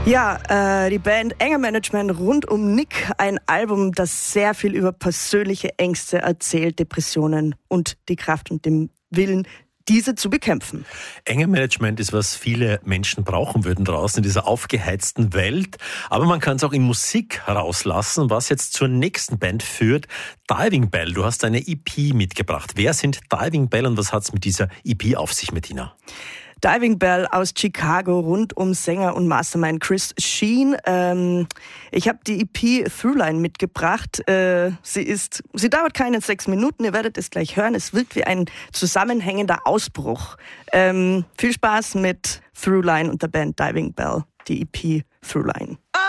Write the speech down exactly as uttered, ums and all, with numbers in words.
Ja, äh, die Band Anger Management rund um Nick, ein Album, das sehr viel über persönliche Ängste erzählt, Depressionen und die Kraft und den Willen, diese zu bekämpfen. Anger Management ist, was viele Menschen brauchen würden draußen in dieser aufgeheizten Welt. Aber man kann es auch in Musik rauslassen, was jetzt zur nächsten Band führt. Diving Bell, du hast eine E P mitgebracht. Wer sind Diving Bell und was hat es mit dieser E P auf sich, Bettina? Diving Bell aus Chicago rund um Sänger und Mastermind Chris Sheen. Ähm, ich habe die E P Throughline mitgebracht. Äh, sie ist, sie dauert keine sechs Minuten. Ihr werdet es gleich hören. Es wirkt wie ein zusammenhängender Ausbruch. Ähm, viel Spaß mit Throughline und der Band Diving Bell. Die E P Throughline.